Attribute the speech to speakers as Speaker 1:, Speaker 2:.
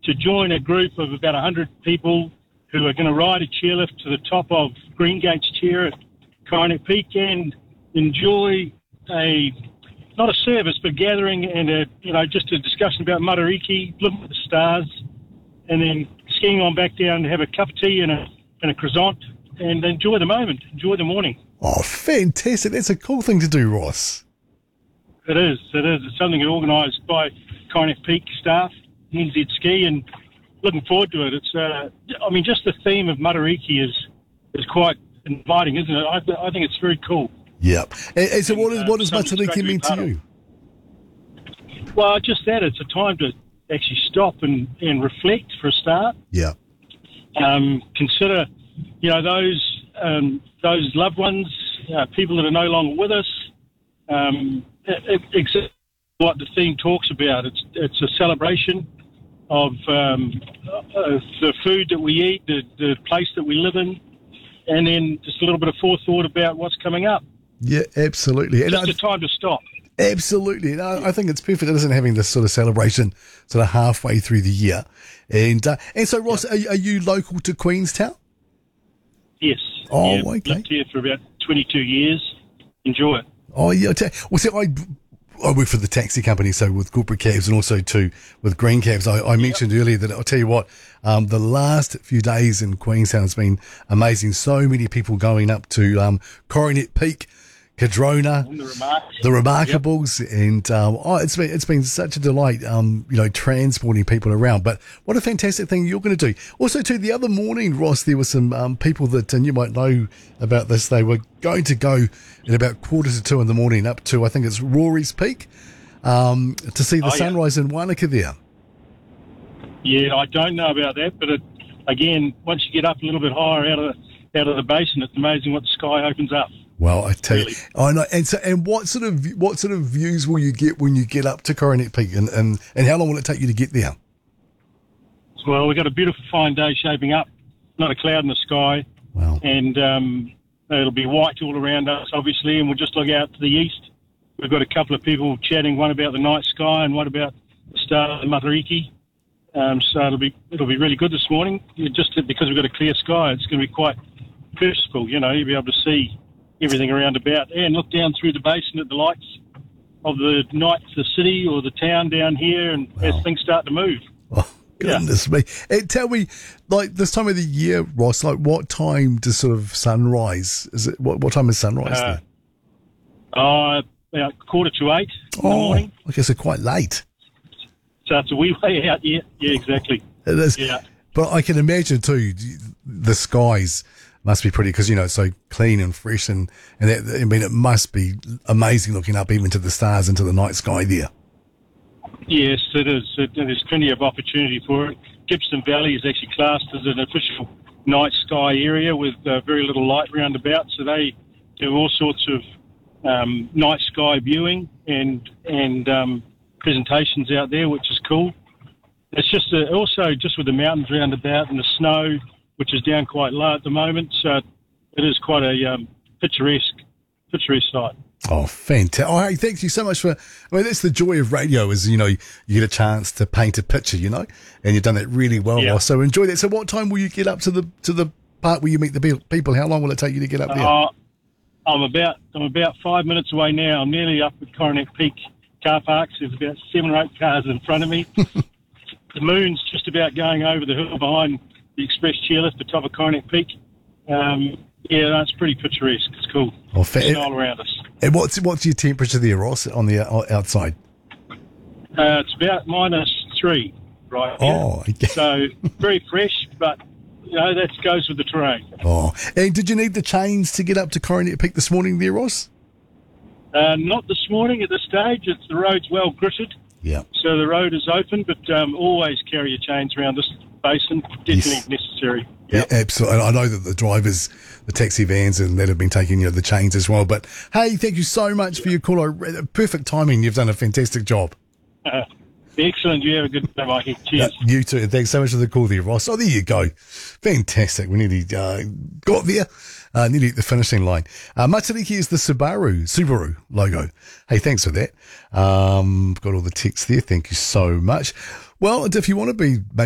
Speaker 1: to join a group of about 100 people who are going to ride a chairlift to the top of Green Gates Chair at Coronet Peak and enjoy not a service, but gathering and just a discussion about Matariki, looking at the stars, and then skiing on back down to have a cup of tea and a croissant and enjoy the moment, enjoy the morning.
Speaker 2: Oh, fantastic. That's a cool thing to do, Ross.
Speaker 1: It is. It's something organised by Coronet Peak staff, NZ Ski, and looking forward to it. It's, just the theme of Matariki is quite inviting, isn't it? I think it's very cool.
Speaker 2: Yep. And so what does Matariki mean to you?
Speaker 1: Well, just that. It's a time to actually stop and reflect for a start.
Speaker 2: Yeah.
Speaker 1: Consider, those loved ones, people that are no longer with us. Exactly what the theme talks about. It's a celebration of the food that we eat, the place that we live in, and then just a little bit of forethought about what's coming up.
Speaker 2: Yeah, absolutely.
Speaker 1: Just a time to stop.
Speaker 2: Absolutely. And I think it's perfect, isn't it, having this sort of celebration sort of halfway through the year. And so, Ross, are you local to Queenstown?
Speaker 1: Yes.
Speaker 2: Oh,
Speaker 1: yeah,
Speaker 2: okay.
Speaker 1: Lived here for about 22 years. Enjoy it.
Speaker 2: Oh, yeah. Well, see, I work for the taxi company, so with corporate cabs and also with green cabs. I mentioned earlier that I'll tell you what, the last few days in Queenstown has been amazing. So many people going up to Coronet Peak, Cadrona, the Remarkables, and it's been such a delight, transporting people around. But what a fantastic thing you're going to do. Also, too, the other morning, Ross, there were some people that, and you might know about this, they were going to go at about 1:45 in the morning up to, I think it's Rory's Peak, to see the sunrise in Wanaka there. Yeah,
Speaker 1: I don't know about that, but again, once you get up a little bit higher out of the basin, it's amazing what the sky opens up.
Speaker 2: Well, I tell you, I know. And what sort of views will you get when you get up to Coronet Peak, and how long will it take you to get there?
Speaker 1: Well, we've got a beautiful fine day shaping up, not a cloud in the sky.
Speaker 2: Wow.
Speaker 1: And it'll be white all around us, obviously, and we'll just look out to the east. We've got a couple of people chatting, one about the night sky and one about the star of Matariki. So it'll be really good this morning. Just because we've got a clear sky, it's going to be quite peaceful. You'll be able to see everything around about and look down through the basin at the lights of the night, the city or the town down here, and as things start to move.
Speaker 2: Oh, goodness me. And tell me, like this time of the year, Ross, like what time does sort of sunrise? Is it what time is sunrise there?
Speaker 1: About 7:45 in the morning.
Speaker 2: Okay, so quite late.
Speaker 1: So it's a wee way out, yeah, exactly.
Speaker 2: It is.
Speaker 1: Yeah.
Speaker 2: But I can imagine too, the skies must be pretty, because it's so clean and fresh, and that, I mean, it must be amazing looking up even to the stars, into the night sky there.
Speaker 1: Yes, it is. There's plenty of opportunity for it. Gippsland Valley is actually classed as an official night sky area with very little light round about, so they do all sorts of night sky viewing and presentations out there, which is cool. It's just also just with the mountains round about and the snow, which is down quite low at the moment, so it is quite a picturesque sight.
Speaker 2: Oh, fantastic. Oh, hey, thank you so much that's the joy of radio, is, you get a chance to paint a picture, and you've done that really well, Ross. So enjoy that. So what time will you get up to the part where you meet the people? How long will it take you to get up there?
Speaker 1: I'm about 5 minutes away now. I'm nearly up at Coronet Peak car parks. There's about 7 or 8 cars in front of me. The moon's just about going over the hill behind the express chairlift at the top of Coronet Peak. It's pretty picturesque. It's cool.
Speaker 2: Oh,
Speaker 1: it's all around us.
Speaker 2: And what's your temperature there, Ross, on the outside?
Speaker 1: It's about -3 right here.
Speaker 2: Oh, okay.
Speaker 1: So very fresh, but that goes with the terrain.
Speaker 2: Oh, and did you need the chains to get up to Coronet Peak this morning there, Ross?
Speaker 1: Not this morning at this stage. The road's well gritted.
Speaker 2: Yeah.
Speaker 1: So the road is open, but always carry your chains around this basin. Definitely necessary.
Speaker 2: Yeah, absolutely. I know that the drivers, the taxi vans, and that have been taking the chains as well. But hey, thank you so much for your call. Perfect timing. You've done a fantastic job.
Speaker 1: Excellent. You have a good day, Mikey. Cheers.
Speaker 2: You too. Thanks so much for the call there, Ross. Oh, there you go. Fantastic. We nearly got there. Nearly at the finishing line. Matariki is the Subaru logo. Hey, thanks for that. Got all the text there. Thank you so much. Well, if you want to be